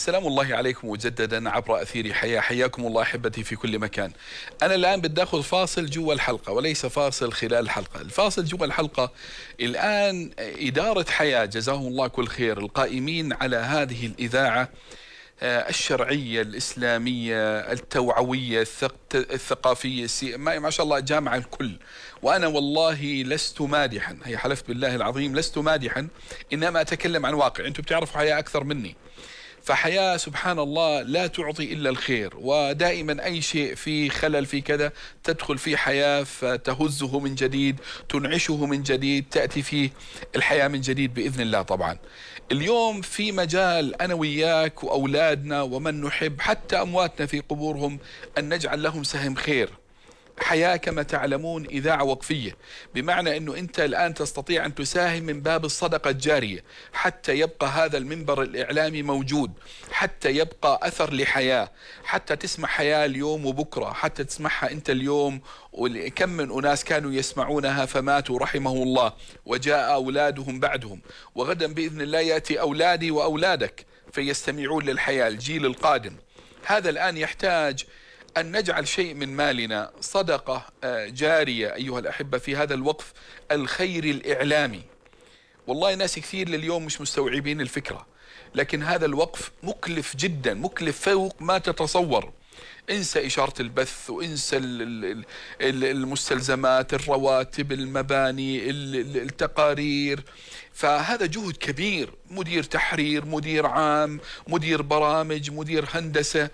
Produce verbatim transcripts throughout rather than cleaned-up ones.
سلام الله عليكم مجددا عبر أثير حياة. حياكم الله أحبتي في كل مكان. أنا الآن بدي أخذ فاصل جوا الحلقة وليس فاصل خلال الحلقة. الفاصل جوا الحلقة الآن إدارة حياة جزاهم الله كل خير، القائمين على هذه الإذاعة الشرعية الإسلامية التوعوية الثقافية ما شاء الله جامعة الكل. وأنا والله لست مادحا، هي حلفت بالله العظيم لست مادحا، إنما أتكلم عن واقع. أنتم بتعرفوا حياة أكثر مني، فحياة سبحان الله لا تعطي إلا الخير، ودائما أي شيء في خلل في كذا تدخل في حياة فتهزه من جديد، تنعشه من جديد، تأتي فيه الحياة من جديد بإذن الله. طبعا اليوم في مجال أنا وياك وأولادنا ومن نحب حتى أمواتنا في قبورهم أن نجعل لهم سهم خير. حياة كما تعلمون إذاعة وقفية، بمعنى أنه أنت الآن تستطيع أن تساهم من باب الصدقة الجارية حتى يبقى هذا المنبر الإعلامي موجود، حتى يبقى أثر لحياة، حتى تسمع حياة اليوم وبكرة، حتى تسمعها أنت اليوم. وكم من أناس كانوا يسمعونها فماتوا رحمه الله وجاء أولادهم بعدهم، وغدا بإذن الله يأتي أولادي وأولادك فيستمعون للحياة الجيل القادم. هذا الآن يحتاج أن نجعل شيء من مالنا صدقة جارية أيها الأحبة في هذا الوقف الخير الإعلامي. والله ناس كثير لليوم مش مستوعبين الفكرة، لكن هذا الوقف مكلف جدا، مكلف فوق ما تتصور. انسى إشارة البث، وانسى المستلزمات، الرواتب، المباني، التقارير. فهذا جهد كبير، مدير تحرير، مدير عام، مدير برامج، مدير هندسة،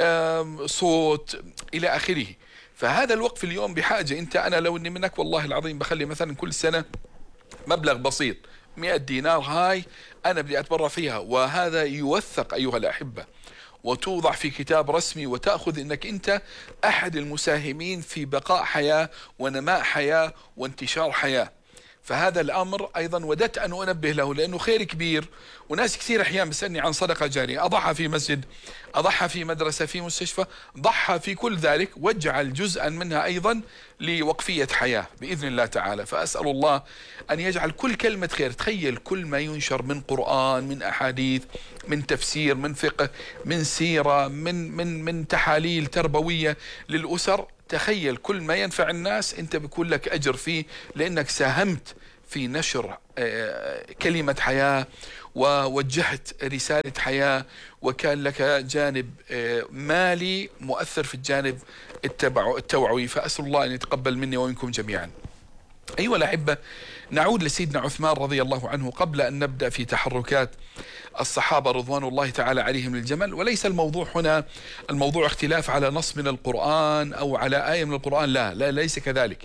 صوت إلى آخره. فهذا الوقف اليوم بحاجة. انت أنا لو اني منك والله العظيم بخلي مثلا كل سنة مبلغ بسيط مئة دينار، هاي أنا بدي أتبرع فيها، وهذا يوثق أيها الأحبة وتوضع في كتاب رسمي، وتأخذ أنك أنت أحد المساهمين في بقاء حياة ونماء حياة وانتشار حياة. فهذا الأمر أيضا وددت أن أنبه له، لأنه خير كبير. وناس كثير أحيانا بسألني عن صدقة جارية، أضحى في مسجد، أضحى في مدرسة، في مستشفى، ضحى في كل ذلك، واجعل جزءا منها أيضا لوقفية حياة بإذن الله تعالى. فأسأل الله أن يجعل كل كلمة خير. تخيل كل ما ينشر من قرآن، من أحاديث، من تفسير، من فقه، من سيرة، من من من تحاليل تربوية للأسر. تخيل كل ما ينفع الناس أنت بيكون لك أجر فيه، لأنك ساهمت في نشر كلمة حياة ووجهت رسالة حياة، وكان لك جانب مالي مؤثر في الجانب التوعوي. فأسأل الله أن يتقبل مني ومنكم جميعا. أيها الأحبة، نعود لسيدنا عثمان رضي الله عنه قبل أن نبدأ في تحركات الصحابة رضوان الله تعالى عليهم للجمل. وليس الموضوع هنا الموضوع اختلاف على نص من القرآن أو على آية من القرآن، لا لا ليس كذلك.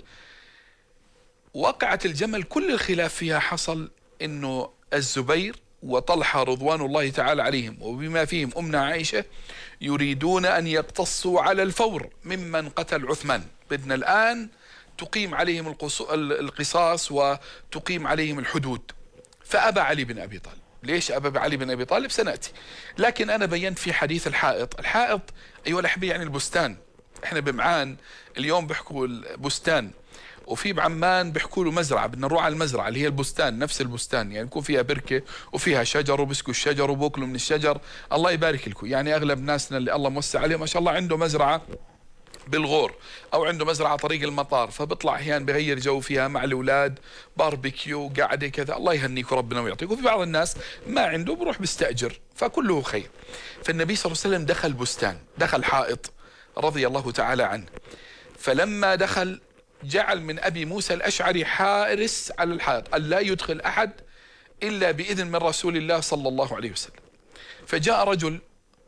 وقعة الجمل كل الخلاف فيها حصل إنه الزبير وطلحة رضوان الله تعالى عليهم وبما فيهم أمنا عائشة يريدون أن يقتصوا على الفور ممن قتل عثمان. بدنا الآن تقيم عليهم القصاص وتقيم عليهم الحدود. فأبى علي بن أبي طالب. ليش أبى علي بن أبي طالب؟ سنأتي. لكن أنا بينت في حديث الحائط. الحائط أيها الأحبة يعني البستان. إحنا بمعان اليوم بيحكوا البستان، وفي بعمان بيحكوا له مزرعة. بدنا نروح على المزرعة اللي هي البستان، نفس البستان، يعني يكون فيها بركة وفيها شجر وبسكوا الشجر وبوكلوا من الشجر. الله يبارك لكم. يعني أغلب ناسنا اللي الله موسع عليهم ما شاء الله عنده مزرعة بالغور أو عنده مزرعة طريق المطار، فبطلع أحيانا بغير جو فيها مع الأولاد، باربيكيو، قاعدة كذا. الله يهنيك وربنا ويعطيك. وفي بعض الناس ما عنده بروح بيستأجر، فكله خير. فالنبي صلى الله عليه وسلم دخل بستان، دخل حائط رضي الله تعالى عنه. فلما دخل جعل من أبي موسى الأشعري حارس على الحائط، قال لا يدخل أحد إلا بإذن من رسول الله صلى الله عليه وسلم. فجاء رجل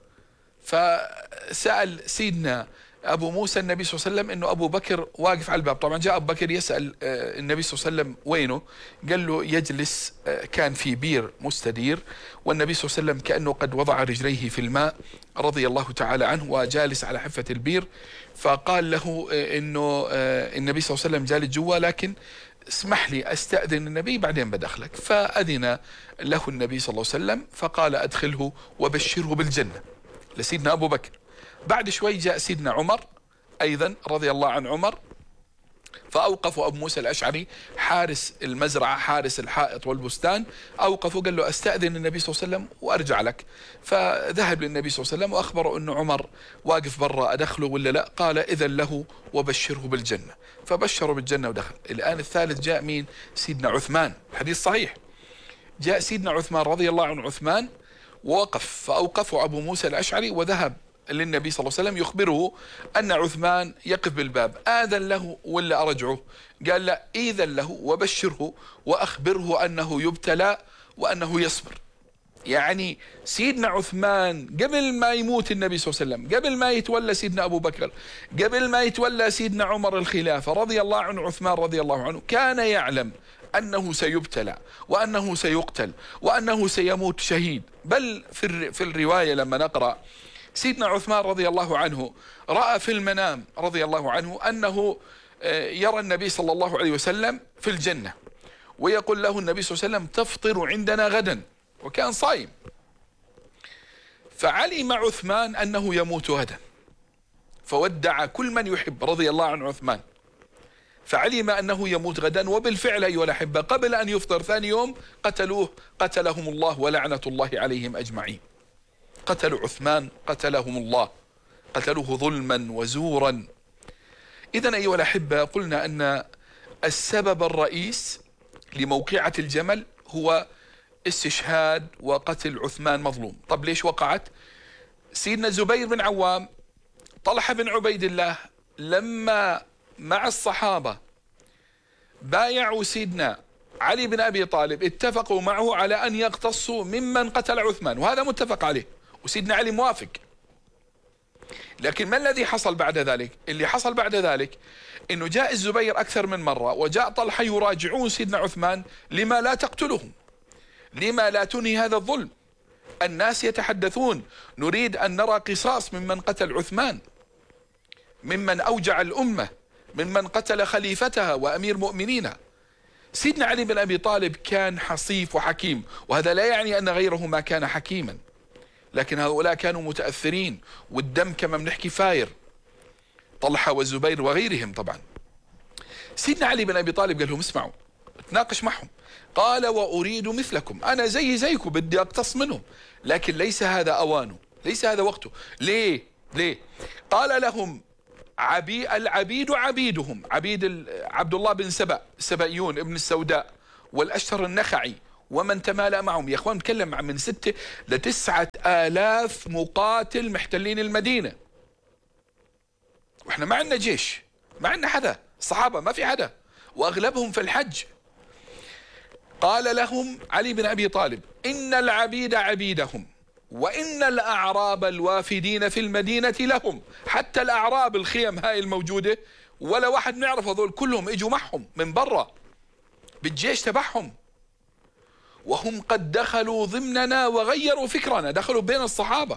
فسأل سيدنا أبو موسى النبي صلى الله عليه وسلم إنه أبو بكر واقف على الباب. طبعا جاء أبو بكر يسأل النبي صلى الله عليه وسلم وينه، قال له يجلس، كان في بير مستدير، والنبي صلى الله عليه وسلم كأنه قد وضع رجليه في الماء رضي الله تعالى عنه وجالس على حافة البير. فقال له إنه النبي صلى الله عليه وسلم جالس جوا، لكن اسمح لي أستأذن النبي بعدين بدخلك. فأذن له النبي صلى الله عليه وسلم، فقال أدخله وبشره بالجنة لسيدنا أبو بكر. بعد شوي جاء سيدنا عمر أيضا رضي الله عن عمر، فأوقفوا أبو موسى الأشعري حارس المزرعة حارس الحائط والبستان، أوقفوا قال له أستأذن النبي صلى الله عليه وسلم وأرجع لك. فذهب للنبي صلى الله عليه وسلم وأخبره أنه عمر واقف برا أدخله ولا لا؟ قال إذن له وبشره بالجنة، فبشره بالجنة ودخل. الآن الثالث جاء مين؟ سيدنا عثمان، الحديث صحيح. جاء سيدنا عثمان رضي الله عنه عثمان ووقف، فأوقفه أبو موسى الأشعري وذهب للنبي صلى الله عليه وسلم يخبره أن عثمان يقف بالباب، آذن له ولا أرجعه؟ قال لا، إذن له وبشره وأخبره أنه يبتلى وأنه يصبر. يعني سيدنا عثمان قبل ما يموت النبي صلى الله عليه وسلم، قبل ما يتولى سيدنا أبو بكر، قبل ما يتولى سيدنا عمر الخلافة رضي الله عنه عثمان رضي الله عنه، كان يعلم أنه سيبتلى وأنه سيقتل وأنه سيموت شهيد. بل في في الرواية لما نقرأ سيدنا عثمان رضي الله عنه رأى في المنام رضي الله عنه أنه يرى النبي صلى الله عليه وسلم في الجنة، ويقول له النبي صلى الله عليه وسلم تفطر عندنا غدا، وكان صايم. فعلم عثمان أنه يموت غدا، فودع كل من يحب رضي الله عن عثمان، فعلم أنه يموت غدا. وبالفعل أيها الأحبة قبل أن يفطر ثاني يوم قتلوه، قتلهم الله ولعنة الله عليهم أجمعين. قتلوا عثمان، قتلهم الله، قتلوه ظلما وزورا. إذن أيها الأحبة قلنا أن السبب الرئيس لموقعة الجمل هو استشهاد وقتل عثمان مظلوم. طب ليش وقعت؟ سيدنا الزبير بن عوام، طلحة بن عبيد الله لما مع الصحابة بايعوا سيدنا علي بن أبي طالب اتفقوا معه على أن يقتصوا ممن قتل عثمان، وهذا متفق عليه وسيدنا علي موافق. لكن ما الذي حصل بعد ذلك؟ اللي حصل بعد ذلك انه جاء الزبير اكثر من مرة وجاء طلحة يراجعون سيدنا عثمان، لما لا تقتلهم؟ لما لا تنهي هذا الظلم؟ الناس يتحدثون نريد ان نرى قصاص ممن قتل عثمان، ممن اوجع الامة، ممن قتل خليفتها وامير مؤمنينها. سيدنا علي بن ابي طالب كان حصيف وحكيم، وهذا لا يعني ان غيره ما كان حكيما، لكن هؤلاء كانوا متأثرين، والدم كما بنحكي فاير، طلحة والزبير وغيرهم طبعا. سيدنا علي بن أبي طالب قال لهم اسمعوا، تناقش معهم، قال وأريد مثلكم، أنا زي زيكم بدي أقتص منهم، لكن ليس هذا أوانه، ليس هذا وقته. ليه؟ ليه؟ قال لهم عبي العبيد عبيدهم، عبيد عبد الله بن سبأ السبأيون ابن السوداء والأشتر النخعي ومن تمالأ معهم. يا اخوان نتكلم عن من ستة لتسعة آلاف مقاتل محتلين المدينة، واحنا ما عندنا جيش، ما عندنا حدا، الصحابة ما في حدا، واغلبهم في الحج. قال لهم علي بن ابي طالب ان العبيد عبيدهم وان الاعراب الوافدين في المدينة لهم. حتى الاعراب الخيم هاي الموجودة ولا واحد نعرف، هذول كلهم اجوا معهم من برا بالجيش تبعهم، وهم قد دخلوا ضمننا وغيروا فكرنا، دخلوا بين الصحابة،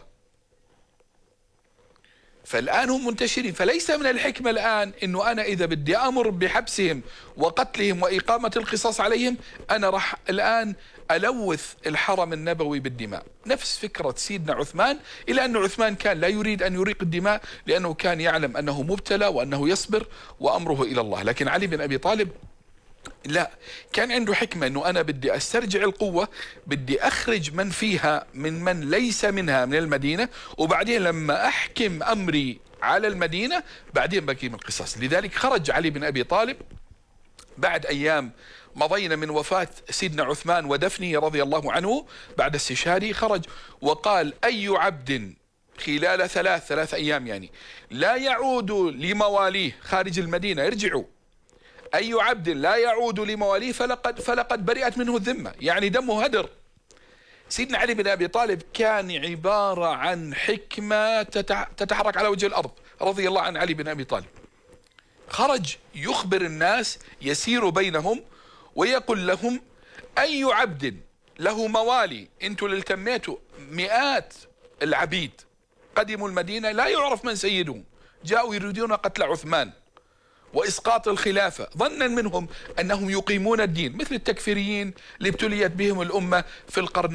فالآن هم منتشرين. فليس من الحكمة الآن أنه أنا إذا بدي أمر بحبسهم وقتلهم وإقامة القصاص عليهم أنا راح الآن ألوث الحرم النبوي بالدماء. نفس فكرة سيدنا عثمان، إلى أن عثمان كان لا يريد أن يريق الدماء لأنه كان يعلم أنه مبتلى وأنه يصبر وأمره إلى الله. لكن علي بن أبي طالب لا، كان عنده حكمة أنه أنا بدي أسترجع القوة، بدي أخرج من فيها من من ليس منها من المدينة، وبعدين لما أحكم أمري على المدينة بعدين بقيم القصاص. لذلك خرج علي بن أبي طالب بعد أيام مضينا من وفاة سيدنا عثمان ودفنه رضي الله عنه بعد استشهاده، خرج وقال أي عبد خلال ثلاث ثلاث أيام يعني لا يعود لمواليه خارج المدينة يرجعوا، أي عبد لا يعود لمواليه فلقد فلقد برئت منه الذمة، يعني دمه هدر. سيدنا علي بن أبي طالب كان عبارة عن حكمة تتحرك على وجه الأرض رضي الله عن علي بن أبي طالب. خرج يخبر الناس، يسير بينهم ويقول لهم أي عبد له موالي، انتوا اللي التميتوا مئات العبيد قدموا المدينة لا يعرف من سيدهم، جاءوا يريدون قتل عثمان وإسقاط الخلافة ظنا منهم أنهم يقيمون الدين، مثل التكفيريين اللي ابتليت بهم الأمة في القرن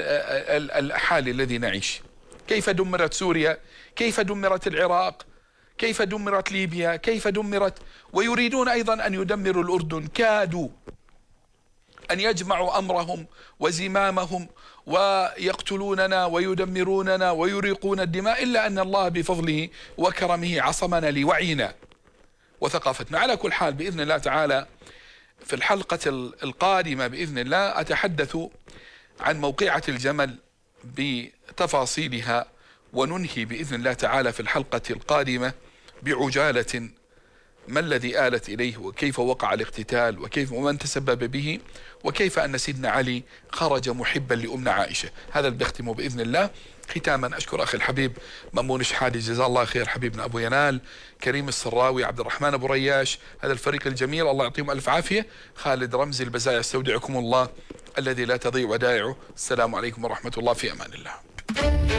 الحالي الذي نعيش. كيف دمرت سوريا، كيف دمرت العراق، كيف دمرت ليبيا، كيف دمرت، ويريدون أيضا أن يدمروا الأردن. كادوا أن يجمعوا أمرهم وزمامهم ويقتلوننا ويدمروننا ويريقون الدماء، إلا أن الله بفضله وكرمه عصمنا لوعينا وثقافتنا. على كل حال بإذن الله تعالى في الحلقة القادمة بإذن الله أتحدث عن موقعة الجمل بتفاصيلها، وننهي بإذن الله تعالى في الحلقة القادمة بعجالة ما الذي آلت إليه، وكيف وقع الاقتتال، وكيف ومن تسبب به، وكيف أن سيدنا علي خرج محبا لأمنا عائشة. هذا اللي بختمه بإذن الله. ختاما أشكر أخي الحبيب مأمون شحادي جزاه الله خير، حبيبنا أبو ينال، كريم السراوي، عبد الرحمن أبو رياش، هذا الفريق الجميل الله يعطيهم ألف عافية. خالد رمزي البزايا، استودعكم الله الذي لا تضيع ودائعه. السلام عليكم ورحمة الله، في أمان الله.